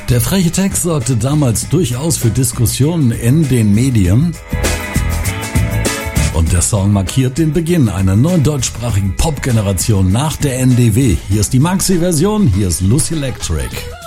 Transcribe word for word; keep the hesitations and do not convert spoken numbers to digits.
Der freche Text sorgte damals durchaus für Diskussionen in den Medien. Und der Song markiert den Beginn einer neuen deutschsprachigen Pop-Generation nach der N D W. Hier ist die Maxi-Version, hier ist Lucy Electric.